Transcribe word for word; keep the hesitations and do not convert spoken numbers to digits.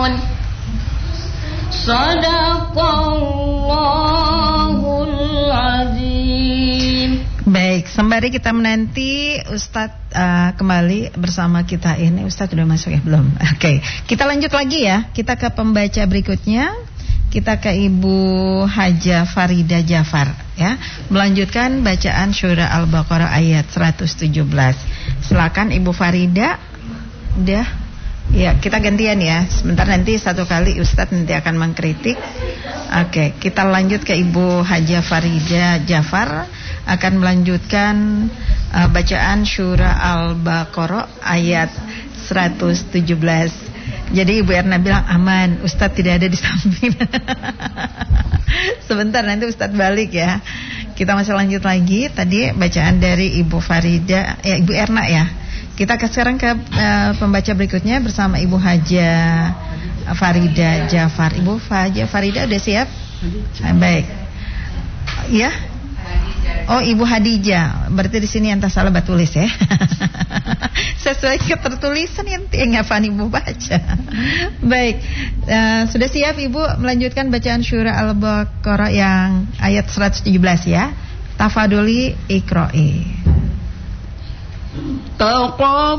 Shadaqallahul azim. Baik, sembari kita menanti Ustadz uh, kembali bersama kita ini. Ustadz sudah masuk ya? Belum? Oke, okay. Kita lanjut lagi ya. Kita ke pembaca berikutnya. Kita ke Ibu Haja Farida Jafar ya, melanjutkan bacaan surah Al-Baqarah ayat seratus tujuh belas. Silakan Ibu Farida. Udah. Ya, kita gantian ya. Sebentar, nanti satu kali Ustadz nanti akan mengkritik. Oke, kita lanjut ke Ibu Haja Farida Jafar, akan melanjutkan uh, bacaan surah Al-Baqarah ayat seratus tujuh belas. Jadi Ibu Erna bilang aman, Ustadz tidak ada di samping. Sebentar, nanti Ustadz balik ya. Kita masih lanjut lagi. Tadi bacaan dari Ibu Farida, ya Ibu Erna ya. Kita ke sekarang ke uh, pembaca berikutnya bersama Ibu Haja Farida Jafar. Ibu Haja Farida udah siap? Ah, baik. Ya. Oh, Ibu Hadijah. Berarti di sini entah salah batulis ya. Sesuai ketertulisan yang ngafan Ibu baca. Baik. Uh, sudah siap Ibu melanjutkan bacaan surah Al-Baqarah yang ayat seratus tujuh belas ya. Tafadholi iqra'i.